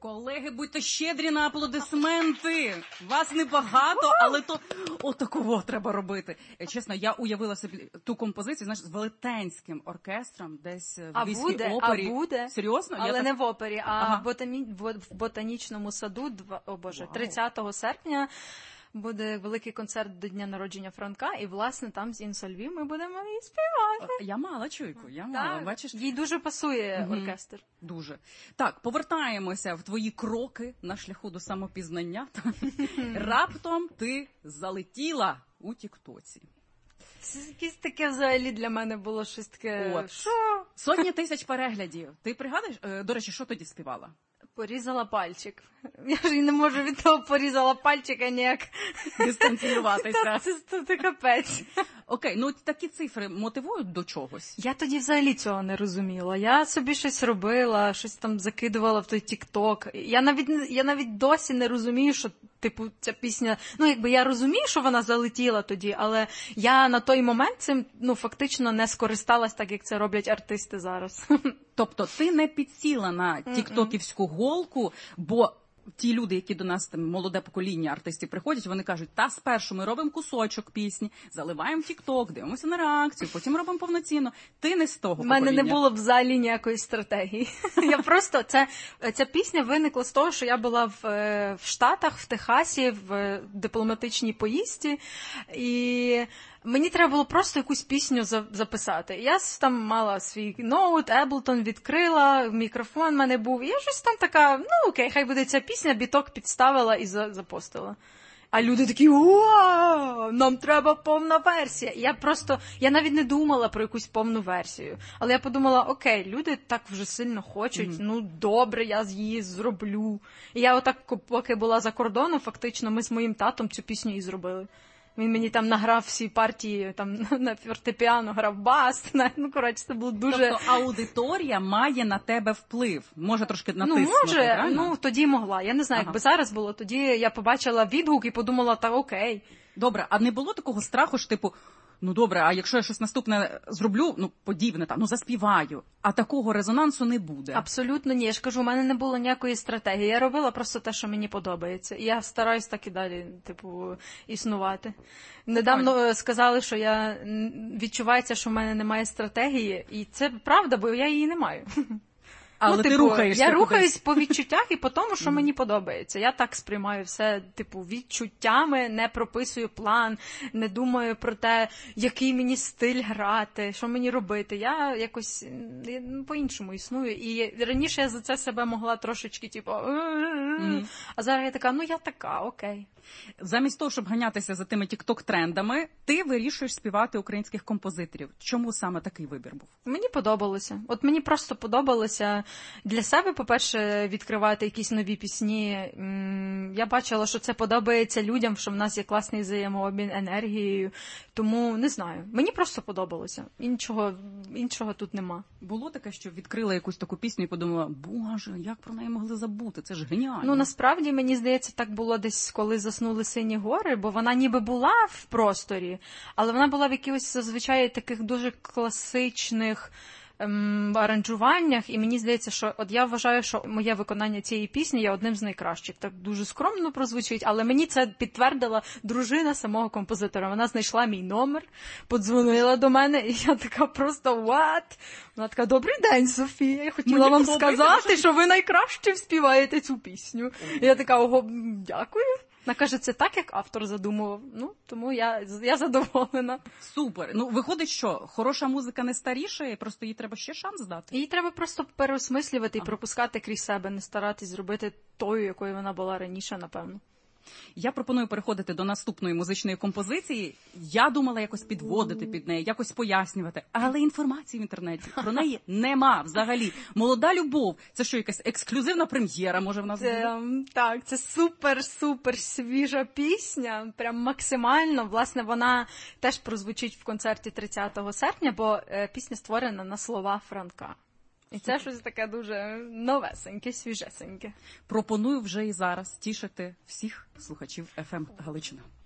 Колеги, будьте щедрі на аплодисменти. Вас небагато, але то отакого треба робити. Чесно, я уявила собі ту композицію, знаєш, з велетенським оркестром десь в Львівській опері. А буде. Серйозно? Але не в опері, а в ботанічному саду 30 серпня. Буде великий концерт до дня народження Франка, і, власне, там з Інсольві ми будемо і співати. Я мала чуйку, бачиш? Їй дуже пасує оркестр. Дуже. Так, повертаємося в твої кроки на шляху до самопізнання. Раптом ти залетіла у Тіктоці. Це якесь таке взагалі для мене було щось таке. Що? 100 000 переглядів. Ти пригадуєш? До речі, що тоді співала? Порізала пальчик. Я ж не можу від того порізала пальчика ніяк дистанціюватися. Це капець. Окей, ну такі цифри мотивують до чогось? Я тоді взагалі цього не розуміла. Я собі щось робила, щось там закидувала в той тік-ток. Я навіть досі не розумію, що типу ця пісня, я розумію, що вона залетіла тоді, але я на той момент цим, фактично не скористалась так, як це роблять артисти зараз. Тобто ти не підсіла на тіктоківську голку, бо ті люди, які до нас, там, молоде покоління артистів приходять, вони кажуть, спершу ми робимо кусочок пісні, заливаємо в тікток, дивимося на реакцію, потім робимо повноцінно. Ти не з того покоління. У мене не було взагалі ніякої стратегії. Я просто, ця пісня виникла з того, що я була в Штатах, в Техасі, в дипломатичній поїздці, і мені треба було просто якусь пісню записати. Я там мала свій ноут, Ableton відкрила, мікрофон в мене був, і я щось там така, окей, хай буде ця пісня, біток підставила і запостила. А люди такі, вау, нам треба повна версія. Я навіть не думала про якусь повну версію. Але я подумала, окей, люди так вже сильно хочуть, добре, я її зроблю. І я отак, поки була за кордоном, фактично, ми з моїм татом цю пісню і зробили. Він мені там награв всі партії, там на фортепіано грав бас. Це було дуже... Тобто аудиторія має на тебе вплив? Може трошки натиснути, може, тоді могла. Я не знаю, якби зараз було. Тоді я побачила відгук і подумала, окей. Добре, а не було такого страху, що типу, добре, а якщо я щось наступне зроблю, подібне там, заспіваю, а такого резонансу не буде? Абсолютно ні. Я ж кажу, у мене не було ніякої стратегії. Я робила просто те, що мені подобається. І я стараюсь так і далі, існувати. Недавно сказали, що відчувається, що в мене немає стратегії, і це правда, бо я її не маю. Але ти рухаєшся. Я рухаюсь по відчуттях і по тому, що мені подобається. Я так сприймаю все, відчуттями, не прописую план, не думаю про те, який мені стиль грати, що мені робити. Я якось по-іншому існую. І раніше я за це себе могла трошечки, а зараз я така, я така, окей. Замість того, щоб ганятися за тими тік-ток-трендами, ти вирішуєш співати українських композиторів. Чому саме такий вибір був? Мені подобалося. Мені просто подобалося для себе, по-перше, відкривати якісь нові пісні. Я бачила, що це подобається людям, що в нас є класний взаємообмін енергією. Тому, не знаю. Мені просто подобалося. Іншого тут нема. Було таке, що відкрила якусь таку пісню і подумала, боже, як про неї могли забути? Це ж геніально. Насправді, мені здається, так було десь, коли заснули сині гори, бо вона ніби була в просторі, але вона була в якихось зазвичай таких дуже класичних аранжуваннях, і мені здається, що я вважаю, що моє виконання цієї пісні є одним з найкращих. Так дуже скромно прозвучить, але мені це підтвердила дружина самого композитора. Вона знайшла мій номер, подзвонила до мене, і я така просто, what? Вона така, добрий день, Софія, я хотіла вам сказати, що ви найкраще співаєте цю пісню. І я така, ого, дякую. Вона каже, це так, як автор задумував. Тому я задоволена. Супер. Виходить, що хороша музика не старішає, просто їй треба ще шанс дати. Її треба просто переосмислювати і пропускати крізь себе, не старатись зробити тою, якою вона була раніше, напевно. Я пропоную переходити до наступної музичної композиції. Я думала якось підводити під неї, якось пояснювати, але інформації в інтернеті про неї нема взагалі. Молода любов – це що, якась ексклюзивна прем'єра, може в нас буде? Так, це супер-супер свіжа пісня, прям максимально. Власне, вона теж прозвучить в концерті 30 серпня, бо пісня створена на слова Франка. І це щось таке дуже новесеньке, свіжесеньке. Пропоную вже і зараз тішити всіх слухачів FM Галичина.